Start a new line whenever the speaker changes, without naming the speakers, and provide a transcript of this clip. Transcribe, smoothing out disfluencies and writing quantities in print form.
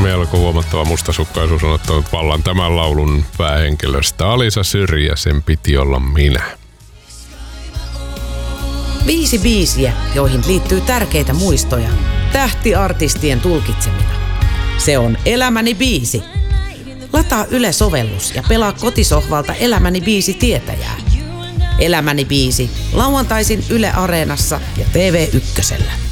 melko huomattava mustasukkaisuus on ottanut vallan tämän laulun päähenkilöstä. Alisa Syrjä, sen piti olla minä.
5 biisiä, joihin liittyy tärkeitä muistoja. Tähtiartistien tulkitsemina. Se on Elämäni biisi. Lataa Yle-sovellus ja pelaa kotisohvalta Elämäni biisi tietäjää. Elämäni biisi lauantaisin Yle Areenassa ja TV1:llä.